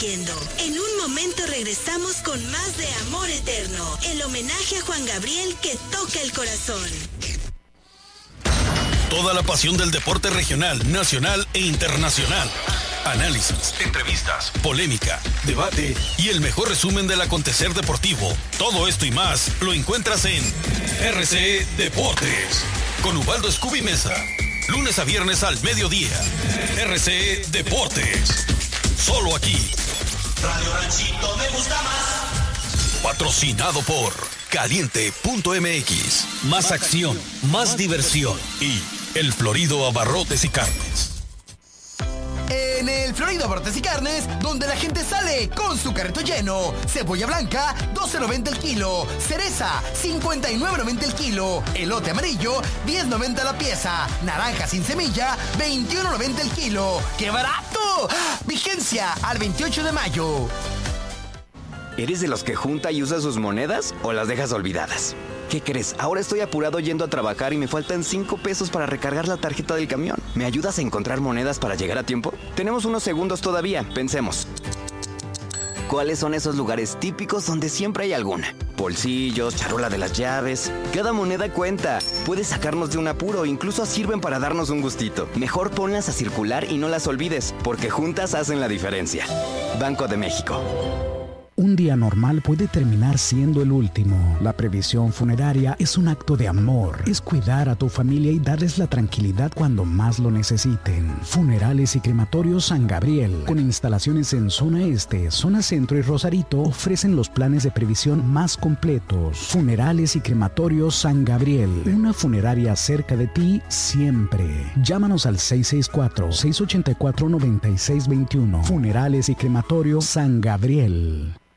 En un momento regresamos con más de Amor Eterno, el homenaje a Juan Gabriel que toca el corazón. Toda la pasión del deporte regional, nacional e internacional. Análisis, entrevistas, polémica, debate y el mejor resumen del acontecer deportivo. Todo esto y más lo encuentras en RCE Deportes con Ubaldo Scooby Mesa. Lunes a viernes al mediodía. RCE Deportes. Solo aquí. Radio Ranchito me gusta más. Patrocinado por Caliente.mx. Más acción, más diversión y El Florido Abarrotes y Carnes. En El Florido Abarrotes y Carnes, donde la gente sale con su carrito lleno. Cebolla blanca, $12.90 el kilo. Cereza, $59.90 el kilo. Elote amarillo, $10.90 la pieza. Naranja sin semilla, $21.90 el kilo. ¡Qué barato! Vigencia al 28 de mayo. ¿Eres de los que junta y usa sus monedas o las dejas olvidadas? ¿Qué crees? Ahora estoy apurado yendo a trabajar y me faltan 5 pesos para recargar la tarjeta del camión. ¿Me ayudas a encontrar monedas para llegar a tiempo? Tenemos unos segundos todavía, pensemos. ¿Cuáles son esos lugares típicos donde siempre hay alguna? Bolsillos, charola de las llaves. Cada moneda cuenta. Puede sacarnos de un apuro, incluso sirven para darnos un gustito. Mejor ponlas a circular y no las olvides, porque juntas hacen la diferencia. Banco de México. Un día normal puede terminar siendo el último. La previsión funeraria es un acto de amor. Es cuidar a tu familia y darles la tranquilidad cuando más lo necesiten. Funerales y Crematorios San Gabriel, con instalaciones en Zona Este, Zona Centro y Rosarito, ofrecen los planes de previsión más completos. Funerales y Crematorios San Gabriel, una funeraria cerca de ti siempre. Llámanos al 664-684-9621. Funerales y Crematorios San Gabriel.